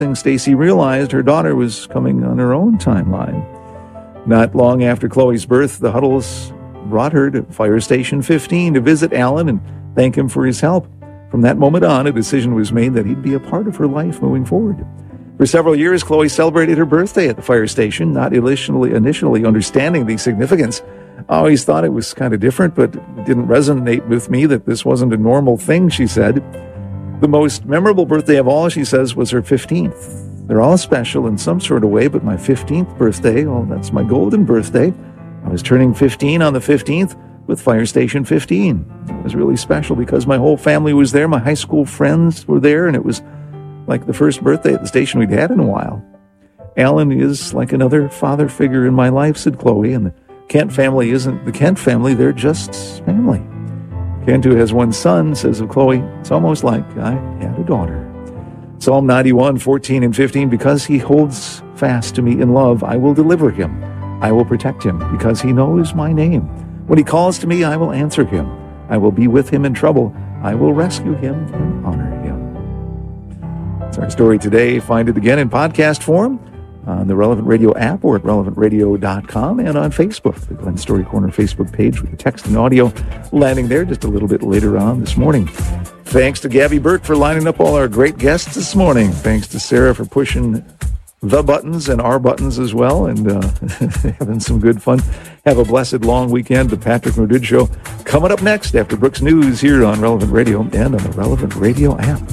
Stacy realized her daughter was coming on her own timeline. Not long after Chloe's birth, the Huddles brought her to Fire Station 15 to visit Alan and thank him for his help. From that moment on, a decision was made that he'd be a part of her life moving forward. For several years, Chloe celebrated her birthday at the fire station, not initially understanding the significance. I always thought it was kind of different, but it didn't resonate with me that this wasn't a normal thing, she said. The most memorable birthday of all, she says, was her 15th. They're all special in some sort of way, but my 15th birthday, well, that's my golden birthday. I was turning 15 on the 15th with Fire Station 15. It was really special because my whole family was there. My high school friends were there, and it was like the first birthday at the station we'd had in a while. Alan is like another father figure in my life, said Chloe, and the Kent family isn't the Kent family, they're just family. Kent, who has one son, says of Chloe, it's almost like I had a daughter. Psalm 91, 14 and 15, because he holds fast to me in love, I will deliver him. I will protect him because he knows my name. When he calls to me, I will answer him. I will be with him in trouble. I will rescue him and honor him. That's our story today. Find it again in podcast form on the Relevant Radio app or at relevantradio.com and on Facebook, the Glen Story Corner Facebook page with the text and audio landing there just a little bit later on this morning. Thanks to Gabby Burke for lining up all our great guests this morning. Thanks to Sarah for pushing the buttons and our buttons as well and having some good fun. Have a blessed long weekend. The Patrick Murdid Show coming up next after Brooks News here on Relevant Radio and on the Relevant Radio app.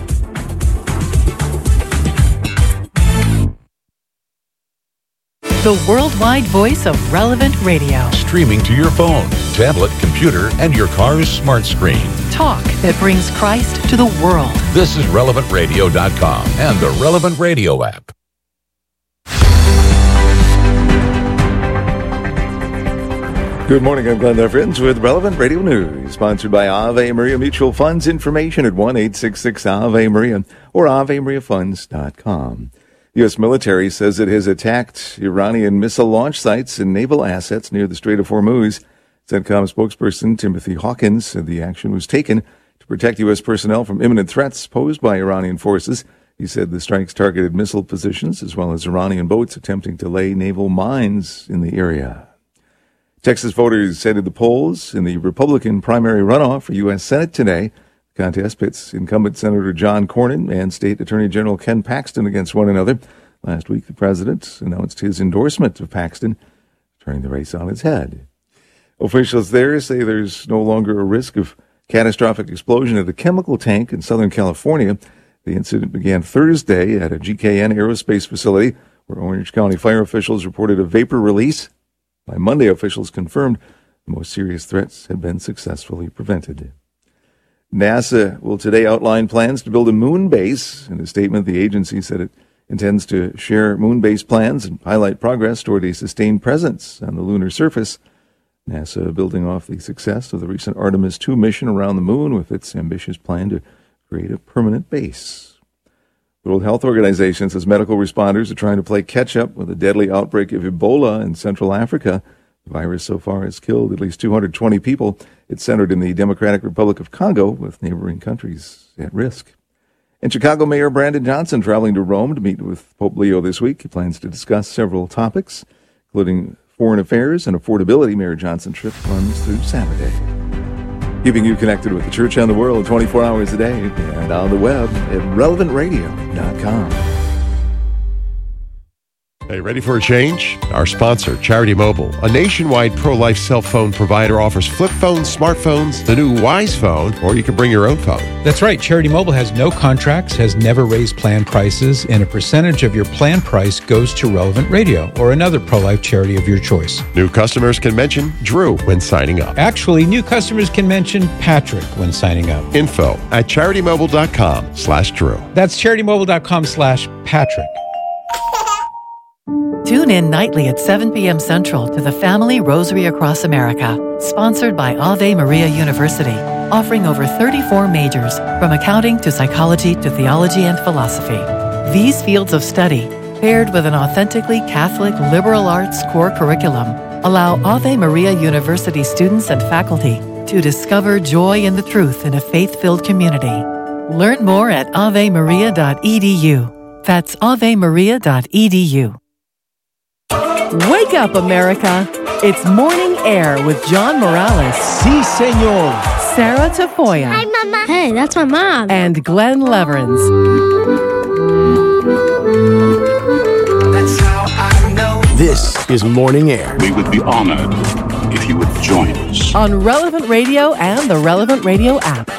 The worldwide voice of Relevant Radio. Streaming to your phone, tablet, computer, and your car's smart screen. Talk that brings Christ to the world. This is relevantradio.com and the Relevant Radio app. Good morning, I'm Glenn Everins with Relevant Radio News, sponsored by Ave Maria Mutual Funds. Information at 1-866-AVE-MARIA or AveMariaFunds.com. The U.S. military says it has attacked Iranian missile launch sites and naval assets near the Strait of Hormuz. CENTCOM spokesperson Timothy Hawkins said the action was taken to protect U.S. personnel from imminent threats posed by Iranian forces. He said the strikes targeted missile positions as well as Iranian boats attempting to lay naval mines in the area. Texas voters headed the polls in the Republican primary runoff for U.S. Senate today. The contest pits incumbent Senator John Cornyn and State Attorney General Ken Paxton against one another. Last week, the president announced his endorsement of Paxton, turning the race on its head. Officials there say there's no longer a risk of catastrophic explosion at a chemical tank in Southern California. The incident began Thursday at a GKN aerospace facility where Orange County fire officials reported a vapor release. By Monday, officials confirmed the most serious threats had been successfully prevented. NASA will today outline plans to build a moon base. In a statement, the agency said it intends to share moon base plans and highlight progress toward a sustained presence on the lunar surface. NASA building off the success of the recent Artemis II mission around the moon with its ambitious plan to create a permanent base. The World Health Organization says medical responders are trying to play catch-up with a deadly outbreak of Ebola in Central Africa. The virus so far has killed at least 220 people. It's centered in the Democratic Republic of Congo, with neighboring countries at risk. And Chicago Mayor Brandon Johnson traveling to Rome to meet with Pope Leo this week. He plans to discuss several topics, including foreign affairs and affordability. Mayor Johnson's trip runs through Saturday. Keeping you connected with the church and the world 24 hours a day and on the web at relevantradio.com. Hey, ready for a change? Our sponsor, Charity Mobile, a nationwide pro-life cell phone provider, offers flip phones, smartphones, the new Wise phone, or you can bring your own phone. That's right. Charity Mobile has no contracts, has never raised plan prices, and a percentage of your plan price goes to Relevant Radio or another pro-life charity of your choice. New customers can mention Drew when signing up. Actually, new customers can mention Patrick when signing up. Info at CharityMobile.com/Drew. That's CharityMobile.com/Patrick. Tune in nightly at 7 p.m. Central to the Family Rosary Across America, sponsored by Ave Maria University, offering over 34 majors, from accounting to psychology to theology and philosophy. These fields of study, paired with an authentically Catholic liberal arts core curriculum, allow Ave Maria University students and faculty to discover joy in the truth in a faith-filled community. Learn more at avemaria.edu. That's avemaria.edu. Wake up, America. It's Morning Air with John Morales. Sí, señor. Sarah Tafoya. Hi, Mama. Hey, that's my mom. And Glenn Leverins. That's how I know. This is Morning Air. We would be honored if you would join us. On Relevant Radio and the Relevant Radio app.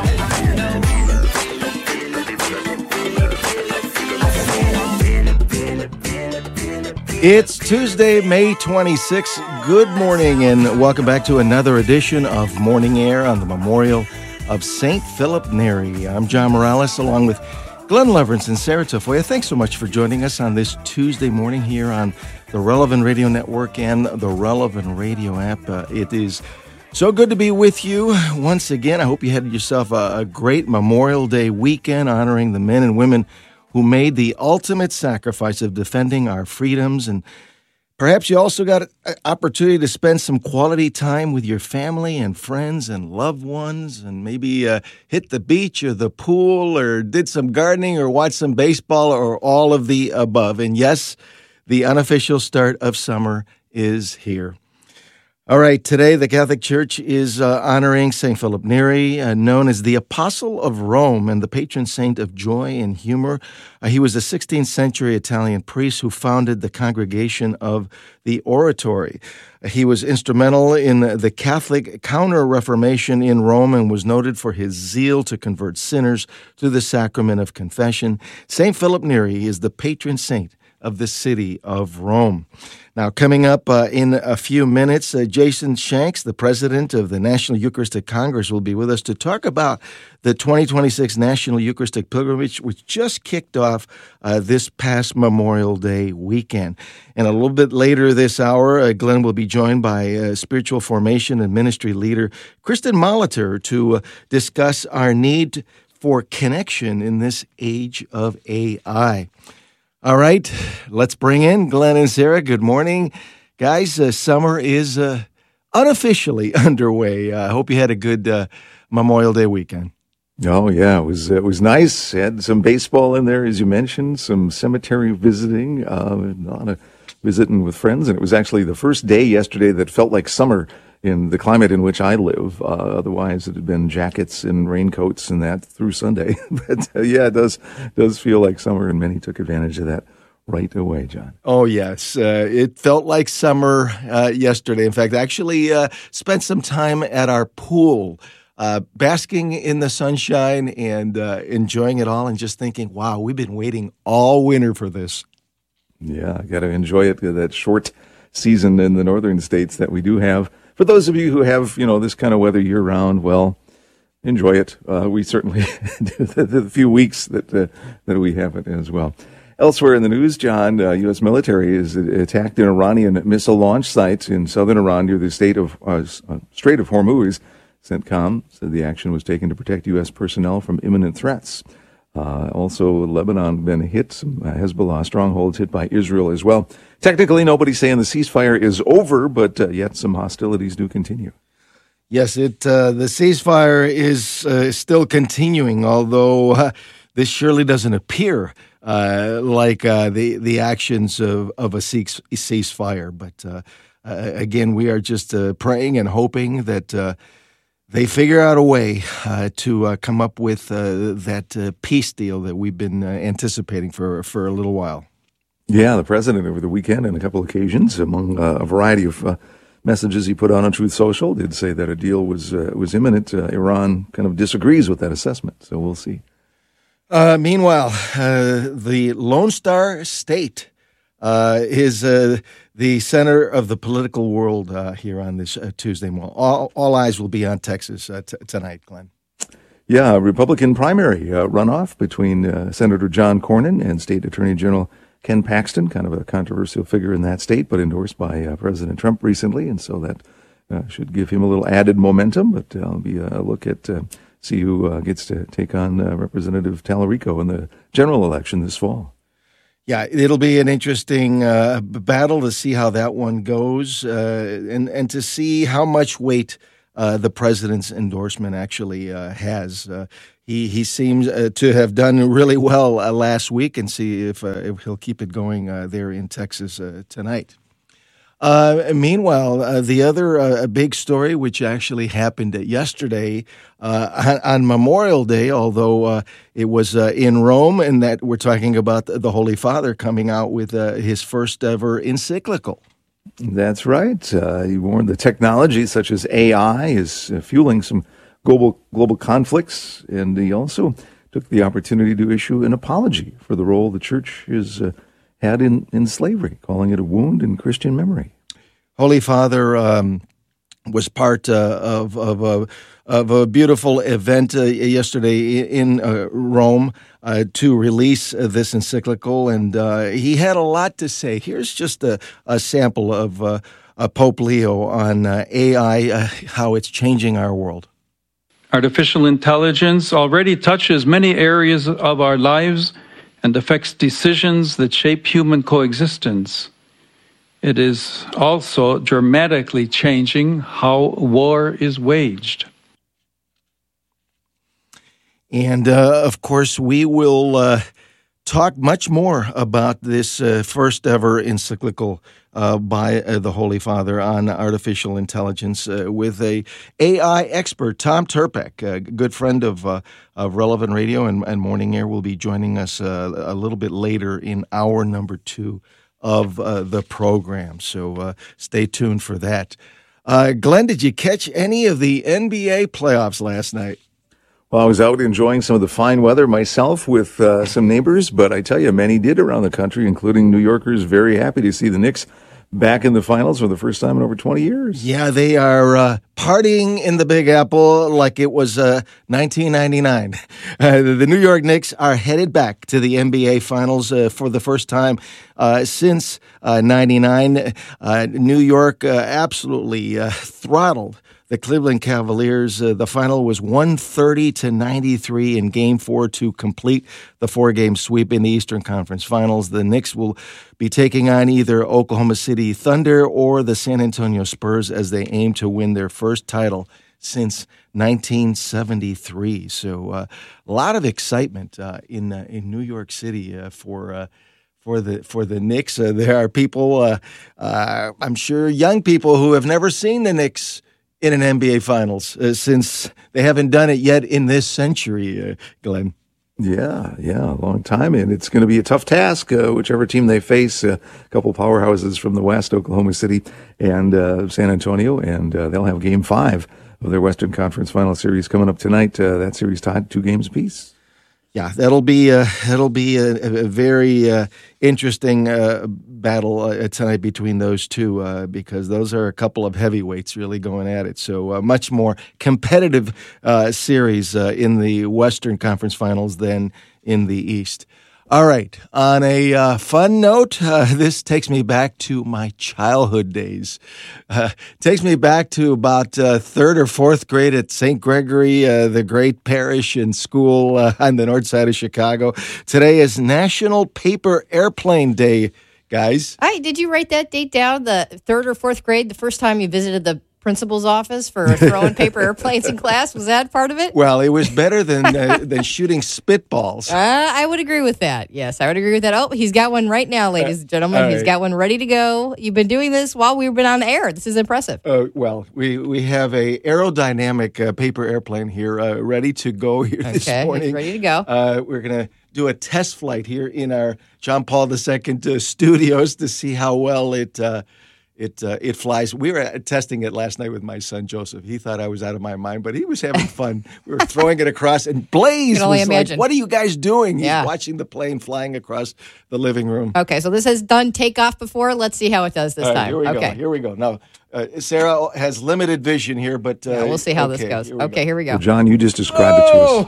It's Tuesday, May 26th. Good morning and welcome back to another edition of Morning Air on the Memorial of St. Philip Neri. I'm John Morales along with Glenn Leverins and Sarah Tafoya. Thanks so much for joining us on this Tuesday morning here on the Relevant Radio Network and the Relevant Radio app. It is so good to be with you once again. I hope you had yourself a great Memorial Day weekend honoring the men and women who made the ultimate sacrifice of defending our freedoms. And perhaps you also got an opportunity to spend some quality time with your family and friends and loved ones, and maybe hit the beach or the pool or did some gardening or watched some baseball or all of the above. And yes, the unofficial start of summer is here. All right, today the Catholic Church is honoring St. Philip Neri, known as the Apostle of Rome and the patron saint of joy and humor. He was a 16th century Italian priest who founded the Congregation of the Oratory. He was instrumental in the Catholic Counter-Reformation in Rome and was noted for his zeal to convert sinners to the sacrament of confession. St. Philip Neri is the patron saint of the city of Rome. Now, coming up in a few minutes, Jason Shanks, the president of the National Eucharistic Congress, will be with us to talk about the 2026 National Eucharistic Pilgrimage, which just kicked off this past Memorial Day weekend. And a little bit later this hour, Glenn will be joined by spiritual formation and ministry leader Kristen Molitor to discuss our need for connection in this age of AI. All right, let's bring in Glenn and Sarah. Good morning. Guys, summer is unofficially underway. I hope you had a good Memorial Day weekend. Oh, yeah, it was nice. Had some baseball in there, as you mentioned, some cemetery visiting, a lot of visiting with friends. And it was actually the first day yesterday that felt like summer in the climate in which I live. Otherwise, it had been jackets and raincoats and that through Sunday. But yeah, it does feel like summer, and many took advantage of that right away, John. Oh, yes. It felt like summer yesterday. In fact, I actually spent some time at our pool, basking in the sunshine and enjoying it all and just thinking, wow, we've been waiting all winter for this. Yeah, I got to enjoy it, that short season in the northern states that we do have. For those of you who have, this kind of weather year-round, well, enjoy it. We certainly do the few weeks that we have it as well. Elsewhere in the news, John, U.S. military is attacked an Iranian missile launch site in southern Iran near the Strait of Hormuz. CENTCOM said the action was taken to protect U.S. personnel from imminent threats. Also, Lebanon been hit, some Hezbollah strongholds hit by Israel as well. Technically, nobody's saying the ceasefire is over, but yet some hostilities do continue. Yes, the ceasefire is still continuing, although this surely doesn't appear like the actions of a ceasefire. But again, we are just praying and hoping that they figure out a way to come up with that peace deal that we've been anticipating for a little while. Yeah, the president over the weekend on a couple of occasions, among a variety of messages he put on Truth Social, did say that a deal was imminent. Iran kind of disagrees with that assessment, so we'll see. Meanwhile, the Lone Star State is the center of the political world here on this Tuesday morning. All eyes will be on Texas tonight, Glenn. Yeah, Republican primary runoff between Senator John Cornyn and State Attorney General Ken Paxton, kind of a controversial figure in that state, but endorsed by President Trump recently, and so that should give him a little added momentum. But it'll be a look at see who gets to take on Representative Tallarico in the general election this fall. Yeah, it'll be an interesting battle to see how that one goes, and to see how much weight the president's endorsement actually has. He seems to have done really well last week, and see if he'll keep it going there in Texas tonight. Meanwhile, the other big story, which actually happened yesterday on Memorial Day, although it was in Rome, and that we're talking about the Holy Father coming out with his first ever encyclical. That's right. He warned the technology such as AI is fueling some global conflicts, and he also took the opportunity to issue an apology for the role the church has had in slavery, calling it a wound in Christian memory. Holy Father was part of a beautiful event yesterday in Rome to release this encyclical, and he had a lot to say. Here's just a sample of Pope Leo on AI, how it's changing our world. Artificial intelligence already touches many areas of our lives and affects decisions that shape human coexistence. It is also dramatically changing how war is waged. And, of course, we will talk much more about this first ever encyclical by the Holy Father on artificial intelligence with a AI expert, Tom Turpek, a good friend of Relevant Radio and Morning Air, will be joining us a little bit later in hour number 2 of the program. So stay tuned for that. Glenn, did you catch any of the NBA playoffs last night? Well, I was out enjoying some of the fine weather myself with some neighbors, but I tell you, many did around the country, including New Yorkers, very happy to see the Knicks back in the finals for the first time in over 20 years. Yeah, they are partying in the Big Apple like it was 1999. The New York Knicks are headed back to the NBA Finals for the first time since 99. New York absolutely throttled the Cleveland Cavaliers. The final was 130-93 in Game 4 to complete the 4-game sweep in the Eastern Conference Finals. The Knicks will be taking on either Oklahoma City Thunder or the San Antonio Spurs as they aim to win their first title since 1973. So a lot of excitement in New York City for the Knicks. There are people, I'm sure young people, who have never seen the Knicks in an NBA Finals since they haven't done it yet in this century, Glenn. Yeah, a long time, and it's going to be a tough task, whichever team they face. A couple powerhouses from the West, Oklahoma City and San Antonio, and they'll have Game 5 of their Western Conference Final Series coming up tonight. That series tied 2 games apiece. Yeah, that'll be a very interesting battle tonight between those two because those are a couple of heavyweights really going at it. So a much more competitive series in the Western Conference Finals than in the East. All right. On a fun note, this takes me back to my childhood days. Takes me back to about 3rd or 4th grade at St. Gregory, the great parish and school on the north side of Chicago. Today is National Paper Airplane Day, guys. Hi, did you write that date down, the 3rd or 4th grade, the first time you visited the principal's office for throwing paper airplanes in class? Was that part of it? Well, it was better than shooting spitballs. I would agree with that. Yes, I would agree with that. Oh, he's got one right now, ladies and gentlemen. He's got one ready to go. You've been doing this while we've been on the air. This is impressive. Well, we have a aerodynamic paper airplane here ready to go here this morning. It's ready to go. We're going to do a test flight here in our John Paul II studios to see how well it flies. We were testing it last night with my son Joseph. He thought I was out of my mind, but he was having fun. We were throwing it across, and Blaze was like, "What are you guys doing?" He's watching the plane flying across the living room. Okay, so this has done takeoff before. Let's see how it does this time. Here we go. Now, Sarah has limited vision here, but we'll see how this goes. Here we go. Well, John, you just described it to us.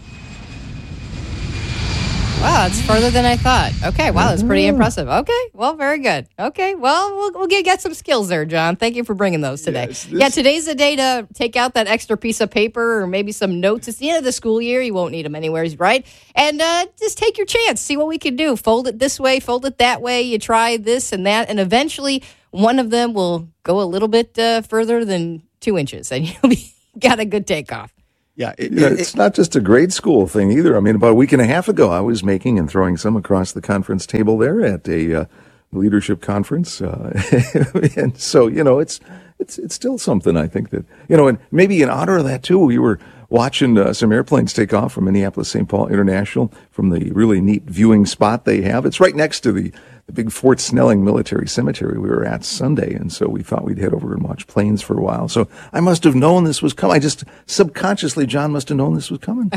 Wow, it's further than I thought. Okay, wow, that's pretty impressive. Okay, well, very good. Okay, well, we'll get some skills there, John. Thank you for bringing those today. Yes, today's the day to take out that extra piece of paper or maybe some notes. It's the end of the school year. You won't need them anywhere, right? And just take your chance. See what we can do. Fold it this way, fold it that way. You try this and that, and eventually one of them will go a little bit further than 2 inches, and you'll be got a good takeoff. Yeah, it's not just a grade school thing either. I mean, about a week and a half ago, I was making and throwing some across the conference table there at a leadership conference, and so it's still something. I think that and maybe in honor of that too, we were watching some airplanes take off from Minneapolis-St. Paul International from the really neat viewing spot they have. It's right next to the big Fort Snelling Military Cemetery we were at Sunday, and so we thought we'd head over and watch planes for a while. So I must have known this was coming. I just subconsciously, John must have known this was coming.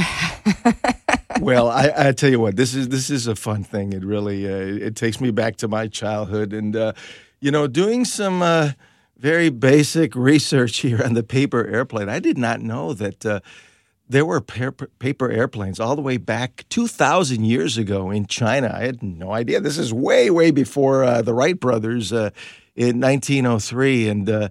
Well, I tell you what, this is a fun thing. It really it takes me back to my childhood, and doing some very basic research here on the paper airplane. I did not know that there were paper airplanes all the way back 2,000 years ago in China. I had no idea. This is way, way before the Wright brothers in 1903. And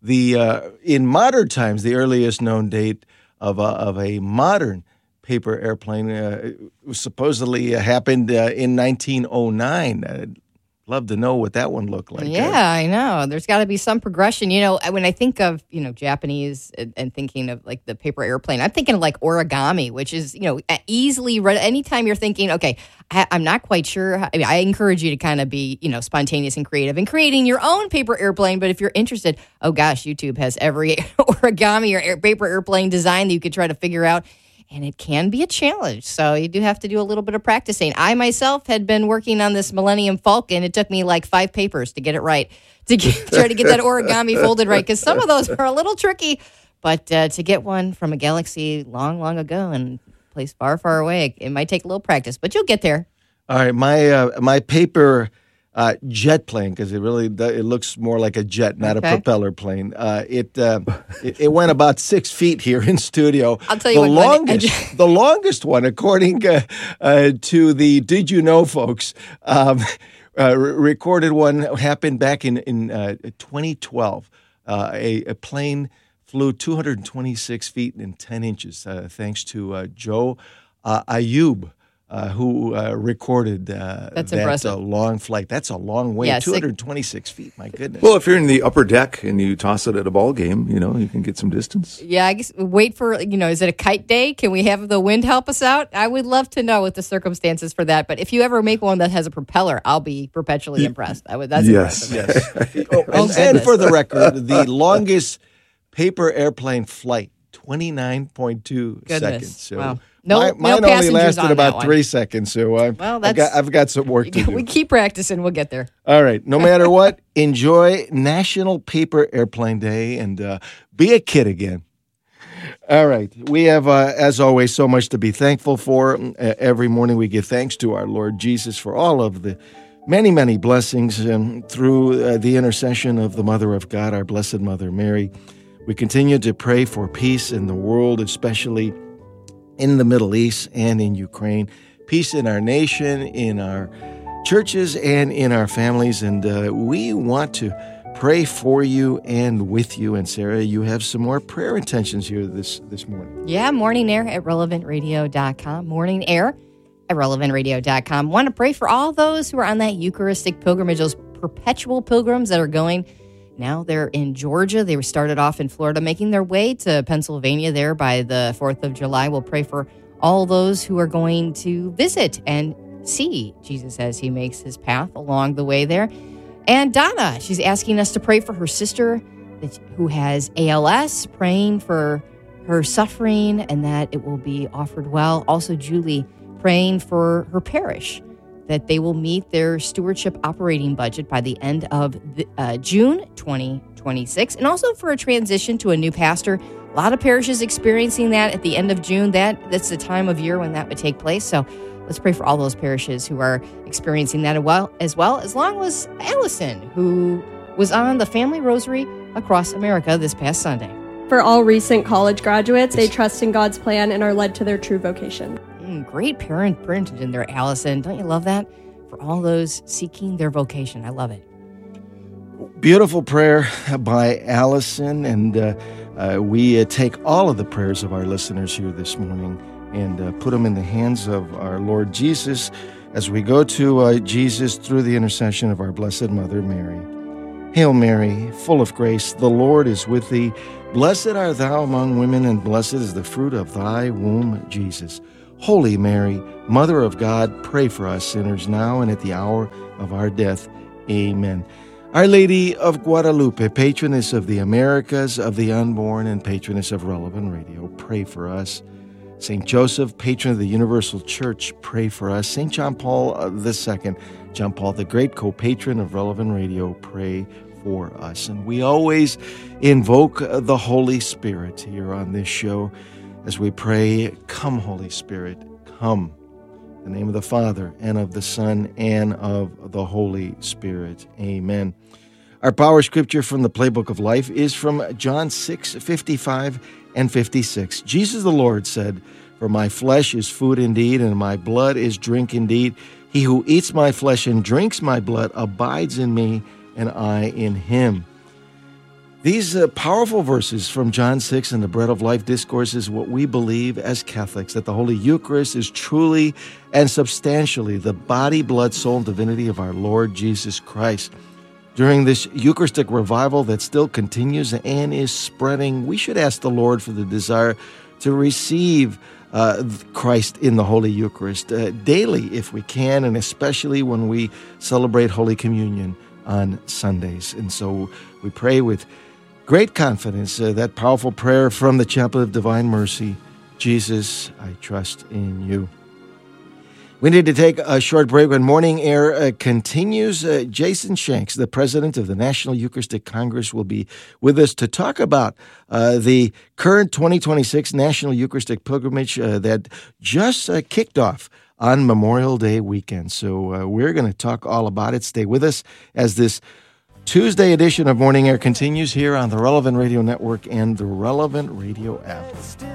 in modern times, the earliest known date of a modern paper airplane supposedly happened in 1909. Love to know what that one looked like. Yeah, I know. There's got to be some progression. When I think of, Japanese and thinking of like the paper airplane, I'm thinking of like origami, which is, easily read. Anytime you're thinking, okay, I'm not quite sure. I encourage you to kind of be, spontaneous and creative in creating your own paper airplane. But if you're interested, oh gosh, YouTube has every origami or paper airplane design that you could try to figure out. And it can be a challenge, so you do have to do a little bit of practicing. I myself had been working on this Millennium Falcon. It took me like 5 papers to get it right, try to get that origami folded right, because some of those are a little tricky. But to get one from a galaxy long, long ago and a place far, far away, it might take a little practice, but you'll get there. All right, my paper jet plane, because it looks more like a jet, not a propeller plane. It went about 6 feet here in studio. I'll tell you the longest one, according to the Did You Know folks, recorded one happened back in 2012. A plane flew 226 feet and 10 inches, thanks to Joe Ayub. Who recorded that long flight. That's a long way, 226 feet, my goodness. Well, if you're in the upper deck and you toss it at a ball game, you can get some distance. Yeah, I guess wait for, is it a kite day? Can we have the wind help us out? I would love to know what the circumstances for that. But if you ever make one that has a propeller, I'll be perpetually impressed. That's impressive. Yes. And for the record, the longest paper airplane flight, 29.2 seconds. So wow. Mine only lasted about 3 seconds, so I've got some work to do. We keep practicing. We'll get there. All right. No matter what, enjoy National Paper Airplane Day and be a kid again. All right. We have, as always, so much to be thankful for. Every morning we give thanks to our Lord Jesus for all of the many, many blessings through the intercession of the Mother of God, our Blessed Mother Mary. We continue to pray for peace in the world, especially in the Middle East and in Ukraine, peace in our nation, in our churches, and in our families. And we want to pray for you and with you. And Sarah, you have some more prayer intentions here this morning. Yeah, Morning Air at relevantradio.com. Morning Air at relevantradio.com. Want to pray for all those who are on that Eucharistic pilgrimage, those perpetual pilgrims that are going. Now they're in Georgia. They were started off in Florida, making their way to Pennsylvania there by the 4th of July. We'll pray for all those who are going to visit and see Jesus as he makes his path along the way there. And Donna, she's asking us to pray for her sister who has ALS, praying for her suffering and that it will be offered well. Also, Julie, praying for her parish, that they will meet their stewardship operating budget by the end of June 2026, and also for a transition to a new pastor. A lot of parishes experiencing that at the end of June. That's the time of year when that would take place. So let's pray for all those parishes who are experiencing that as long as Allison, who was on the Family Rosary across America this past Sunday. For all recent college graduates, they trust in God's plan and are led to their true vocation. Great parentage in there, Allison. Don't you love that? For all those seeking their vocation. I love it. Beautiful prayer by Allison. And we take all of the prayers of our listeners here this morning and put them in the hands of our Lord Jesus as we go to Jesus through the intercession of our Blessed Mother Mary. Hail Mary, full of grace, the Lord is with thee. Blessed art thou among women, and blessed is the fruit of thy womb, Jesus. Holy Mary, Mother of God, pray for us sinners now and at the hour of our death. Amen. Our Lady of Guadalupe, patroness of the Americas, of the unborn, and patroness of Relevant Radio, pray for us. St. Joseph, patron of the Universal Church, pray for us. St. John Paul II, John Paul the Great, co-patron of Relevant Radio, pray for us. And we always invoke the Holy Spirit here on this show as we pray, come, Holy Spirit, come. In the name of the Father, and of the Son, and of the Holy Spirit. Amen. Our power scripture from the Playbook of Life is from John 6:55 and 56. Jesus the Lord said, "For my flesh is food indeed, and my blood is drink indeed. He who eats my flesh and drinks my blood abides in me, and I in him." These powerful verses from John 6 and the Bread of Life discourse is what we believe as Catholics, that the Holy Eucharist is truly and substantially the body, blood, soul, and divinity of our Lord Jesus Christ. During this Eucharistic revival that still continues and is spreading, we should ask the Lord for the desire to receive Christ in the Holy Eucharist daily if we can, and especially when we celebrate Holy Communion on Sundays. And so we pray with great confidence that powerful prayer from the Chaplet of Divine Mercy, Jesus, I trust in you. We need to take a short break. When Morning Air continues, Jason Shanks, the president of the National Eucharistic Congress, will be with us to talk about the current 2026 National Eucharistic Pilgrimage that just kicked off on Memorial Day weekend. So we're going to talk all about it. Stay with us as this Tuesday edition of Morning Air continues here on the Relevant Radio Network and the Relevant Radio app.